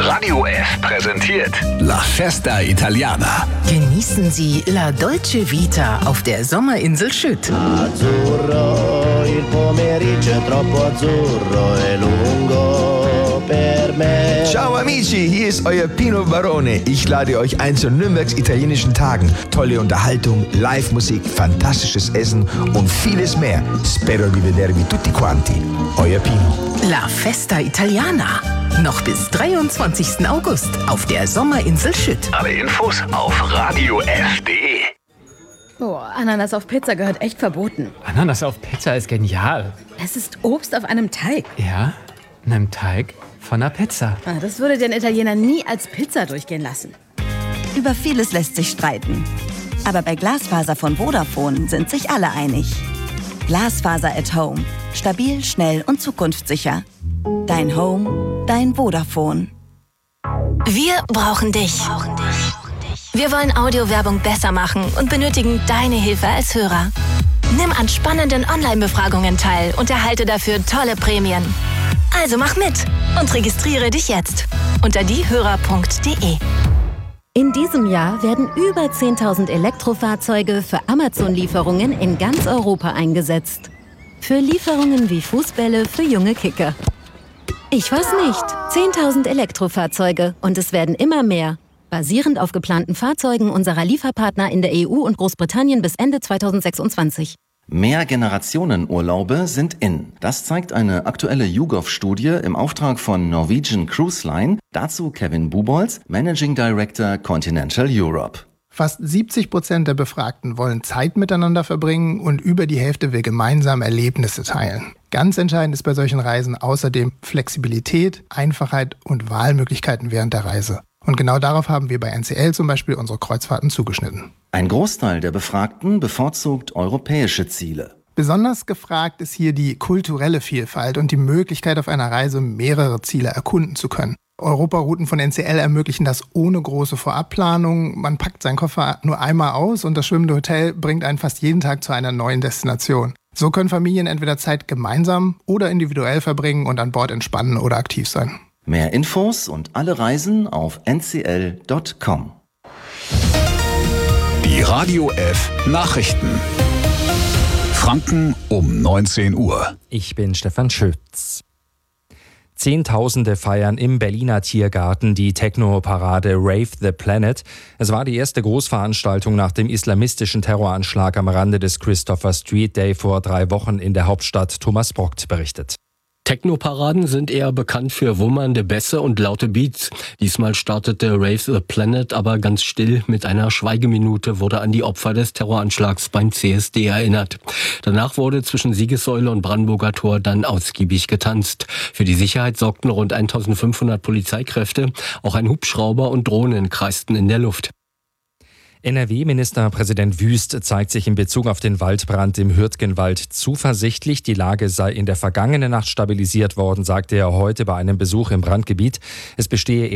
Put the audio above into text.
Radio F präsentiert La Festa Italiana. Genießen Sie La Dolce Vita auf der Sommerinsel Schütt. Azzurro, il pomeriggio è troppo azzurro e lungo per me. Ciao amici, hier ist euer Pino Barone. Ich lade euch ein zu Nürnbergs italienischen Tagen. Tolle Unterhaltung, Live-Musik, fantastisches Essen und vieles mehr. Spero di vedervi tutti quanti. Euer Pino. La Festa Italiana. Noch bis 23. August auf der Sommerinsel Schütt. Alle Infos auf radiof.de. Boah, Ananas auf Pizza gehört echt verboten. Ananas auf Pizza ist genial. Es ist Obst auf einem Teig. Ja, einem Teig von einer Pizza. Das würde den Italiener nie als Pizza durchgehen lassen. Über vieles lässt sich streiten. Aber bei Glasfaser von Vodafone sind sich alle einig. Glasfaser at Home. Stabil, schnell und zukunftssicher. Dein Home, dein Vodafone. Wir brauchen dich. Wir wollen Audiowerbung besser machen und benötigen deine Hilfe als Hörer. Nimm an spannenden Online-Befragungen teil und erhalte dafür tolle Prämien. Also mach mit und registriere dich jetzt unter diehörer.de. In diesem Jahr werden über 10.000 Elektrofahrzeuge für Amazon-Lieferungen in ganz Europa eingesetzt. Für Lieferungen wie Fußbälle für junge Kicker. Ich weiß nicht. 10.000 Elektrofahrzeuge und es werden immer mehr. Basierend auf geplanten Fahrzeugen unserer Lieferpartner in der EU und Großbritannien bis Ende 2026. Mehrgenerationenurlaube sind in. Das zeigt eine aktuelle YouGov-Studie im Auftrag von Norwegian Cruise Line. Dazu Kevin Bubolz, Managing Director Continental Europe. Fast 70% der Befragten wollen Zeit miteinander verbringen und über die Hälfte will gemeinsam Erlebnisse teilen. Ganz entscheidend ist bei solchen Reisen außerdem Flexibilität, Einfachheit und Wahlmöglichkeiten während der Reise. Und genau darauf haben wir bei NCL zum Beispiel unsere Kreuzfahrten zugeschnitten. Ein Großteil der Befragten bevorzugt europäische Ziele. Besonders gefragt ist hier die kulturelle Vielfalt und die Möglichkeit, auf einer Reise mehrere Ziele erkunden zu können. Europarouten von NCL ermöglichen das ohne große Vorabplanung. Man packt seinen Koffer nur einmal aus und das schwimmende Hotel bringt einen fast jeden Tag zu einer neuen Destination. So können Familien entweder Zeit gemeinsam oder individuell verbringen und an Bord entspannen oder aktiv sein. Mehr Infos und alle Reisen auf ncl.com. Die Radio F Nachrichten. Franken um 19 Uhr. Ich bin Stefan Schütz. Zehntausende feiern im Berliner Tiergarten die Techno-Parade Rave the Planet. Es war die erste Großveranstaltung nach dem islamistischen Terroranschlag am Rande des Christopher Street Day vor 3 Wochen in der Hauptstadt. Thomas Brockt berichtet. Techno-Paraden sind eher bekannt für wummernde Bässe und laute Beats. Diesmal startete Rave the Planet aber ganz still. Mit einer Schweigeminute wurde an die Opfer des Terroranschlags beim CSD erinnert. Danach wurde zwischen Siegessäule und Brandenburger Tor dann ausgiebig getanzt. Für die Sicherheit sorgten rund 1500 Polizeikräfte. Auch ein Hubschrauber und Drohnen kreisten in der Luft. NRW-Ministerpräsident Wüst zeigt sich in Bezug auf den Waldbrand im Hürtgenwald zuversichtlich. Die Lage sei in der vergangenen Nacht stabilisiert worden, sagte er heute bei einem Besuch im Brandgebiet. Es bestehe